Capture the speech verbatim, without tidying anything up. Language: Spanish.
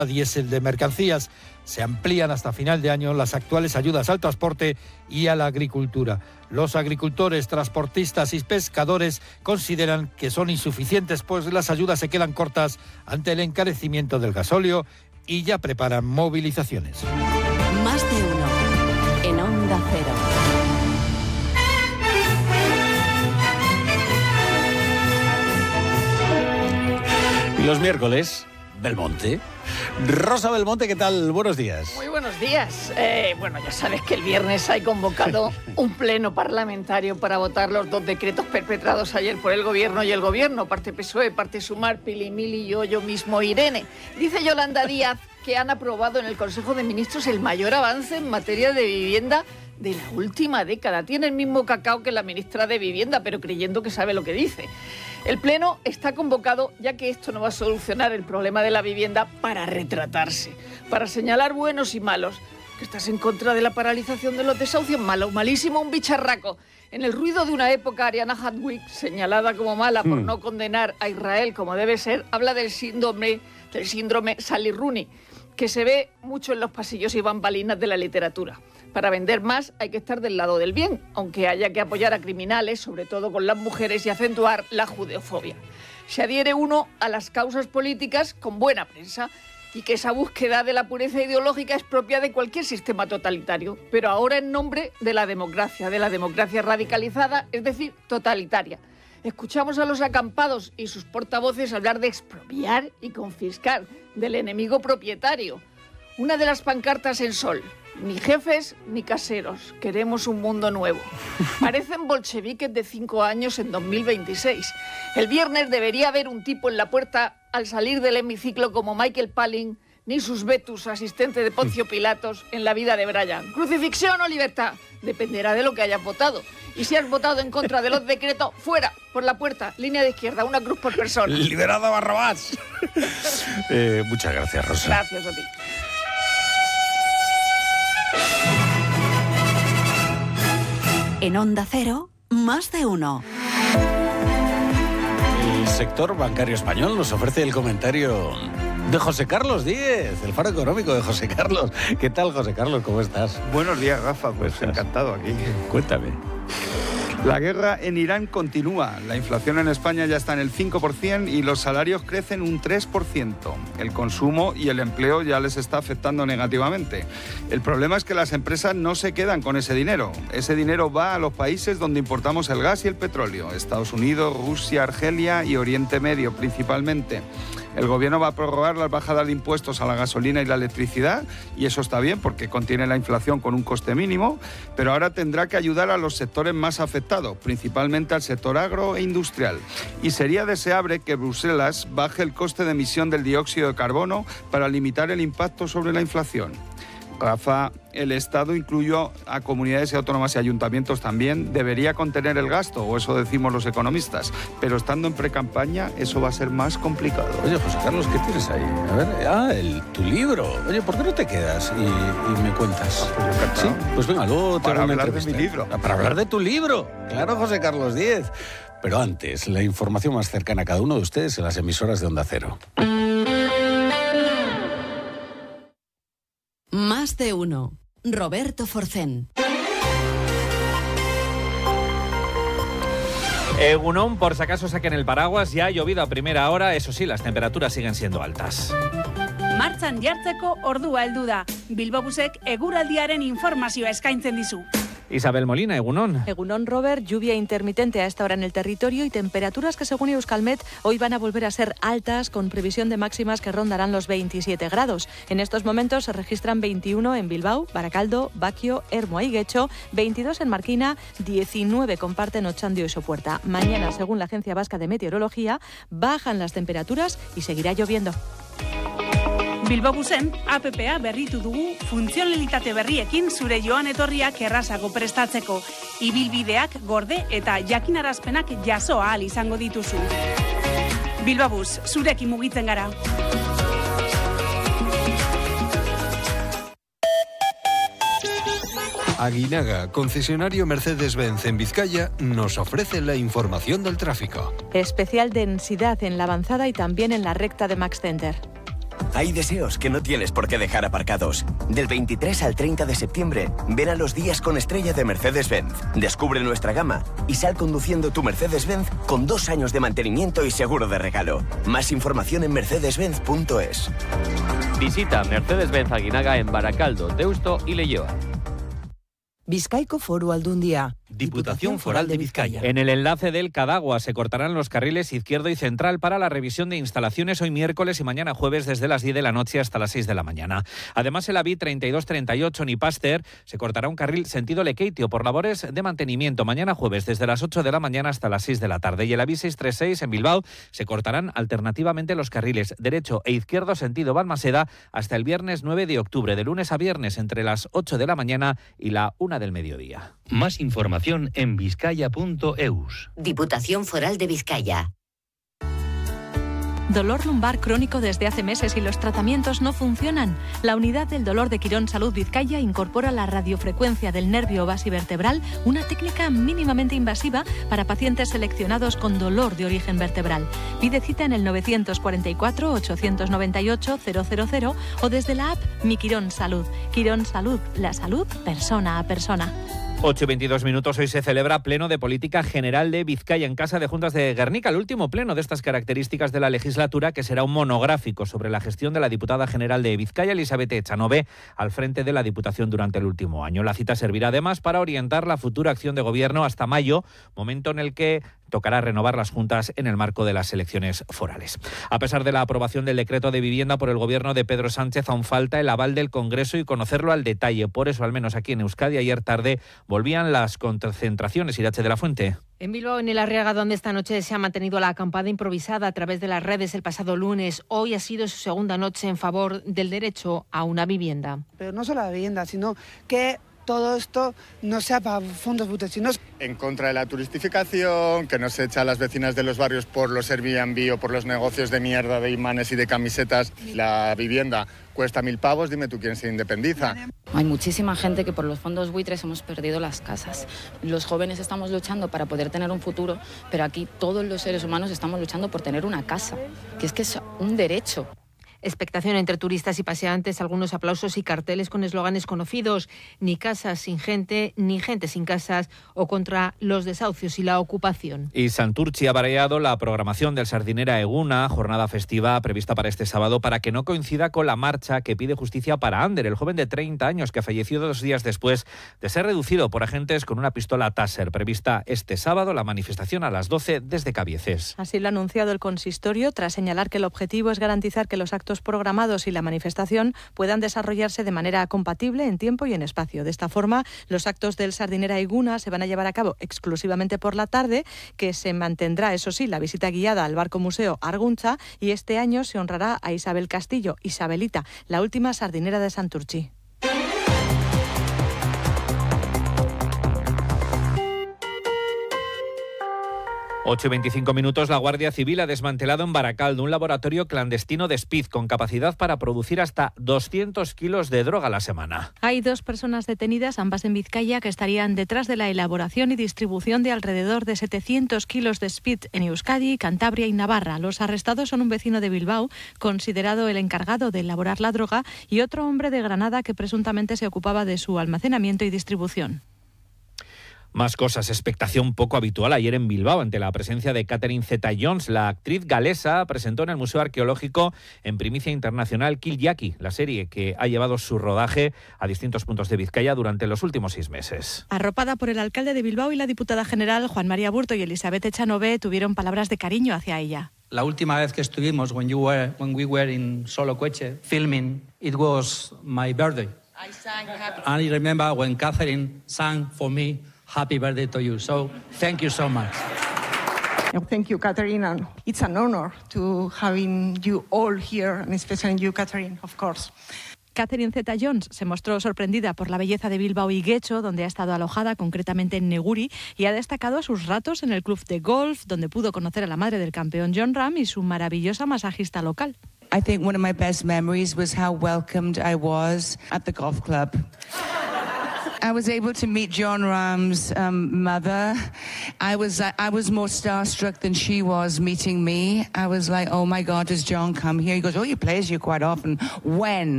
diésel de mercancías. Se amplían hasta final de año las actuales ayudas al transporte y a la agricultura. Los agricultores, transportistas y pescadores consideran que son insuficientes, pues las ayudas se quedan cortas ante el encarecimiento del gasóleo y ya preparan movilizaciones. Más de uno en Onda Cero. Y los miércoles, Belmonte. Rosa Belmonte, ¿qué tal? Buenos días. Muy buenos días. Eh, bueno, ya sabes que el viernes hay convocado un pleno parlamentario para votar los dos decretos perpetrados ayer por el Gobierno y el Gobierno, parte P S O E, parte Sumar, Pili, Mili y yo, yo mismo, Irene. Dice Yolanda Díaz que han aprobado en el Consejo de Ministros el mayor avance en materia de vivienda de la última década. Tiene el mismo cacao que la ministra de Vivienda, pero creyendo que sabe lo que dice. El Pleno está convocado ya que esto no va a solucionar el problema de la vivienda para retratarse, para señalar buenos y malos. Que estás en contra de la paralización de los desahucios, malo, malísimo, un bicharraco. En el ruido de una época, Ariana Hadwick, señalada como mala por mm. no condenar a Israel como debe ser, habla del síndrome, del síndrome Sally Rooney, que se ve mucho en los pasillos y bambalinas de la literatura. Para vender más hay que estar del lado del bien, aunque haya que apoyar a criminales, sobre todo con las mujeres, y acentuar la judeofobia. Se adhiere uno a las causas políticas con buena prensa y que esa búsqueda de la pureza ideológica es propia de cualquier sistema totalitario, pero ahora en nombre de la democracia, de la democracia radicalizada, es decir, totalitaria. Escuchamos a los acampados y sus portavoces hablar de expropiar y confiscar, del enemigo propietario. Una de las pancartas en sol: ni jefes ni caseros, queremos un mundo nuevo. Parecen bolcheviques de cinco años en dos mil veintiséis. El viernes debería haber un tipo en la puerta al salir del hemiciclo como Michael Palin, ni sus Betus, asistente de Poncio Pilatos, en la vida de Brian. ¿Crucifixión o libertad? Dependerá de lo que hayas votado. Y si has votado en contra de los decretos, fuera, por la puerta, línea de izquierda, una cruz por persona. ¡Liberado a Barrabás! eh, muchas gracias, Rosa. Gracias a ti. En Onda Cero, más de uno. El sector bancario español nos ofrece el comentario de José Carlos Díez, el Faro Económico de José Carlos. ¿Qué tal, José Carlos? ¿Cómo estás? Buenos días, Rafa. Pues encantado aquí. Cuéntame. La guerra en Irán continúa. La inflación en España ya está en el cinco por ciento y los salarios crecen un tres por ciento. El consumo y el empleo ya les está afectando negativamente. El problema es que las empresas no se quedan con ese dinero. Ese dinero va a los países donde importamos el gas y el petróleo. Estados Unidos, Rusia, Argelia y Oriente Medio principalmente. El gobierno va a prorrogar las bajadas de impuestos a la gasolina y la electricidad, y eso está bien porque contiene la inflación con un coste mínimo, pero ahora tendrá que ayudar a los sectores más afectados, principalmente al sector agro e industrial. Y sería deseable que Bruselas baje el coste de emisión del dióxido de carbono para limitar el impacto sobre la inflación. Rafa, el Estado incluyó a comunidades autónomas y ayuntamientos también, debería contener el gasto, o eso decimos los economistas, pero estando en precampaña eso va a ser más complicado. Oye, José Carlos, ¿qué tienes ahí? A ver, ah, el, tu libro. Oye, ¿por qué no te quedas y, y me cuentas? Ah, pues yo sí, pues venga, luego te Para hago una hablar de mi entrevista. libro. Ah, para hablar de tu libro. Claro, José Carlos Díez. Pero antes, la información más cercana a cada uno de ustedes en las emisoras de Onda Cero. Más de uno. Roberto Forcén. Egunon, por si acaso saquen el paraguas, ya ha llovido a primera hora, eso sí, las temperaturas siguen siendo altas. Martxan jartzeko ordua heldu da. Bilbobusek eguraldiaren informazioa eskaintzen dizu. Isabel Molina, Egunon. Egunon, Robert, lluvia intermitente a esta hora en el territorio y temperaturas que según Euskalmet hoy van a volver a ser altas con previsión de máximas que rondarán los veintisiete grados. En estos momentos se registran veintiuno en Bilbao, Baracaldo, Baquio, Ermua y Guecho, veintidós en Marquina, diecinueve comparten Otxandio y Sopuerta. Mañana, según la Agencia Vasca de Meteorología, bajan las temperaturas y seguirá lloviendo. Bilbobusen appa berritu dugu funtzionalitate berriekin zure joan etorriak errazago prestatzeko. Ibilbideak gorde eta jakinarazpenak jaso ahal izango dituzu. Bilbobus, zurekin mugitzen gara. Aguinaga, concesionario Mercedes-Benz en Vizcaya, nos ofrece la información del tráfico. Especial densidad en la avanzada y también en la recta de Max Center. Hay deseos que no tienes por qué dejar aparcados. Del veintitrés al treinta de septiembre, ven a los días con estrella de Mercedes-Benz. Descubre nuestra gama y sal conduciendo tu Mercedes-Benz con dos años de mantenimiento y seguro de regalo. Más información en mercedes benz punto es. Visita Mercedes-Benz Aguinaga en Baracaldo, Deusto y Leioa. Bizkaiko Foru Aldundia. Diputación Foral de Vizcaya. En el enlace del Cadagua se cortarán los carriles izquierdo y central para la revisión de instalaciones hoy miércoles y mañana jueves desde las diez de la noche hasta las seis de la mañana. Además, en la V I treinta y dos treinta y ocho Nipaster se cortará un carril sentido Lekeitio por labores de mantenimiento mañana jueves desde las ocho de la mañana hasta las seis de la tarde. Y en la V I seiscientos treinta y seis en Bilbao se cortarán alternativamente los carriles derecho e izquierdo sentido Balmaseda hasta el viernes nueve de octubre, de lunes a viernes entre las ocho de la mañana y la una del mediodía. Más información en vizcaya punto eus. Diputación Foral de Vizcaya. Dolor lumbar crónico desde hace meses y los tratamientos no funcionan. La unidad del dolor de Quirón Salud Vizcaya incorpora la radiofrecuencia del nervio basivertebral, una técnica mínimamente invasiva para pacientes seleccionados con dolor de origen vertebral. Pide cita en el nueve cuatro cuatro, ocho nueve ocho, cero cero cero o desde la app Mi Quirón Salud. Quirón Salud, la salud persona a persona. ocho y veintidós minutos. Hoy se celebra pleno de política general de Vizcaya en Casa de Juntas de Guernica, el último pleno de estas características de la legislatura, que será un monográfico sobre la gestión de la diputada general de Vizcaya, Elizabeth Echanove, al frente de la Diputación durante el último año. La cita servirá además para orientar la futura acción de gobierno hasta mayo, momento en el que tocará renovar las juntas en el marco de las elecciones forales. A pesar de la aprobación del decreto de vivienda por el gobierno de Pedro Sánchez, aún falta el aval del Congreso y conocerlo al detalle. Por eso, al menos aquí en Euskadi, ayer tarde volvían las concentraciones. Irache de la Fuente. En Bilbao, en el Arriaga, donde esta noche se ha mantenido la acampada improvisada a través de las redes el pasado lunes, hoy ha sido su segunda noche en favor del derecho a una vivienda. Pero no solo la vivienda, sino que todo esto no sea para fondos buitres, sino... En contra de la turistificación, que no se echa a las vecinas de los barrios por los Airbnb o por los negocios de mierda de imanes y de camisetas. La vivienda cuesta mil pavos, dime tú quién se independiza. Hay muchísima gente que por los fondos buitres hemos perdido las casas. Los jóvenes estamos luchando para poder tener un futuro, pero aquí todos los seres humanos estamos luchando por tener una casa, que es que es un derecho. Expectación entre turistas y paseantes, algunos aplausos y carteles con eslóganes conocidos: ni casas sin gente, ni gente sin casas, o contra los desahucios y la ocupación. Y Santurtzi ha variado la programación del Sardinera Eguna, jornada festiva prevista para este sábado, para que no coincida con la marcha que pide justicia para Ander, el joven de treinta años que falleció dos días después de ser reducido por agentes con una pistola Taser. Prevista este sábado la manifestación a las doce desde Cabieces. Así lo ha anunciado el consistorio, tras señalar que el objetivo es garantizar que los actos programados y la manifestación puedan desarrollarse de manera compatible en tiempo y en espacio. De esta forma, los actos del Sardinera Eguna se van a llevar a cabo exclusivamente por la tarde, que se mantendrá, eso sí, la visita guiada al barco museo Arguntza, y este año se honrará a Isabel Castillo, Isabelita, la última sardinera de Santurtzi. ocho y veinticinco minutos. La Guardia Civil ha desmantelado en Baracaldo un laboratorio clandestino de speed con capacidad para producir hasta doscientos kilos de droga a la semana. Hay dos personas detenidas, ambas en Vizcaya, que estarían detrás de la elaboración y distribución de alrededor de setecientos kilos de speed en Euskadi, Cantabria y Navarra. Los arrestados son un vecino de Bilbao, considerado el encargado de elaborar la droga, y otro hombre de Granada que presuntamente se ocupaba de su almacenamiento y distribución. Más cosas, expectación poco habitual ayer en Bilbao ante la presencia de Catherine Zeta-Jones. La actriz galesa presentó en el Museo Arqueológico en primicia internacional Kill Jackie, la serie que ha llevado su rodaje a distintos puntos de Vizcaya durante los últimos seis meses. Arropada por el alcalde de Bilbao y la diputada general Juan María Burto y Elizabeth Echanove, tuvieron palabras de cariño hacia ella. La última vez que estuvimos, when, you were, when we were in Solo Coche filming, it was my birthday. I sang happy. And I remember when Catherine sang for me, happy birthday to you. So, thank you so much. Thank you, Catherine. And it's an honor to having you all here, and especially you, Catherine, of course. Catherine Zeta-Jones se mostró sorprendida por la belleza de Bilbao y Guecho, donde ha estado alojada, concretamente en Neguri, y ha destacado sus ratos en el club de golf, donde pudo conocer a la madre del campeón John Ram y su maravillosa masajista local. I think one of my best memories was how welcomed I was at the golf club. I was able to meet John Ram's um, mother. I was I was more starstruck than she was meeting me. I was like, oh my God, does John come here? He goes, oh, he plays you quite often. When?